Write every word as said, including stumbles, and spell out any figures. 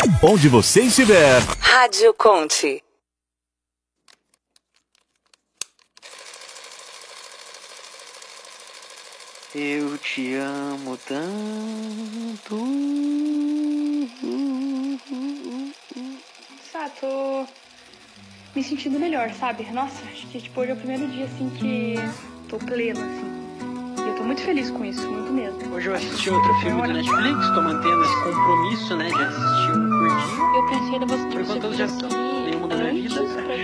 Onde você estiver. Rádio Conte. Eu te amo tanto. Ah, tô me sentindo melhor, sabe? Nossa, acho que tipo, hoje é o primeiro dia assim que tô plena, assim. E eu tô muito feliz com isso, muito mesmo. Hoje eu assisti outro filme do Netflix, tô mantendo esse compromisso, né, de assistir um por dia. Eu pensei em você Por enquanto eu já aqui nenhuma da minha vida. antes pra